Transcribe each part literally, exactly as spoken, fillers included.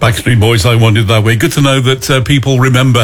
Backstreet Boys, I Want It That Way. Good to know that uh, people remember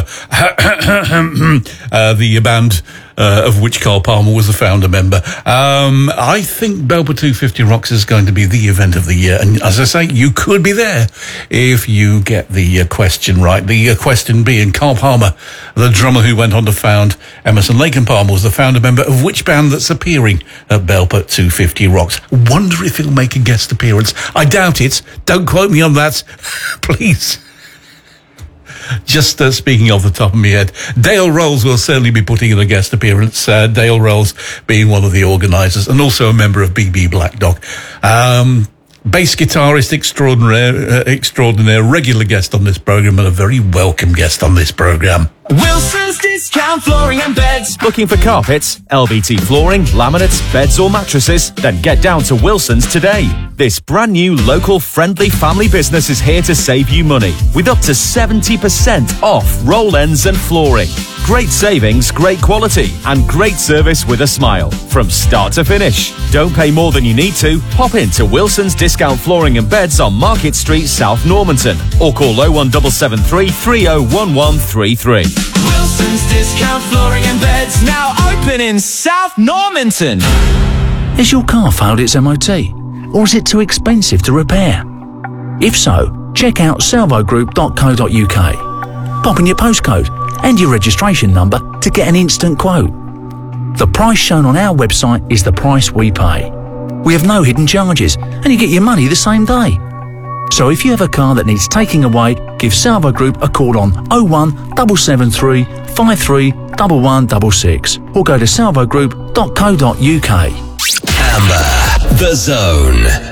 uh, the band uh, of which Carl Palmer was the founder member. Um, I think Belper two fifty Rocks is going to be the event of the year. And as I say, you could be there if you get the uh, question right. The uh, question being, Carl Palmer, the drummer who went on to found Emerson, Lake and Palmer, was the founder member of which band that's appearing at Belper two fifty Rocks? Wonder if he'll make a guest appearance. I doubt it. Don't quote me on that, please. Just uh, speaking off the top of my head, Dale Rolls will certainly be putting in a guest appearance. Uh, Dale Rolls being one of the organisers and also a member of B B Black Dog. Um, bass guitarist extraordinaire, uh, extraordinaire, regular guest on this programme and a very welcome guest on this programme. Wilson's Discount Flooring and Beds. Looking for carpets, L B T flooring, laminates, beds or mattresses? Then get down to Wilson's today. This brand new local friendly family business is here to save you money with up to seventy percent off roll ends and flooring. Great savings, great quality and great service with a smile from start to finish. Don't pay more than you need to. Pop into Wilson's Discount Flooring and Beds on Market Street, South Normanton or call oh one seven seven three, three oh one one three three. Wilson's Discount Flooring and Beds, now open in South Normanton. Has your car failed its M O T? Or is it too expensive to repair? If so, check out salvo group dot co dot uk. Pop in your postcode and your registration number to get an instant quote. The price shown on our website is the price we pay. We have no hidden charges and you get your money the same day. So if you have a car that needs taking away, give Salvo Group a call on oh one seven seven three, five three one one six six or go to salvo group dot co dot uk. Amber, The Zone.